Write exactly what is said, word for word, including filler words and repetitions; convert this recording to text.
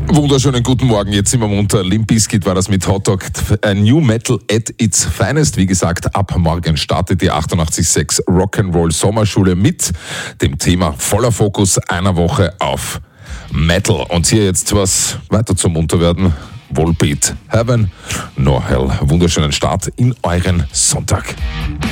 Wunderschönen guten Morgen, jetzt sind wir munter. Limp Bizkit war das mit Hot Dog, ein New Metal at its finest. Wie gesagt, ab morgen startet die achtundachtzig Komma sechs Rock'n'Roll Sommerschule mit dem Thema voller Fokus einer Woche auf Metal. Und hier jetzt was weiter zum Munterwerden. Volbeat, Heaven, No Hell. Wunderschönen Start in euren Sonntag.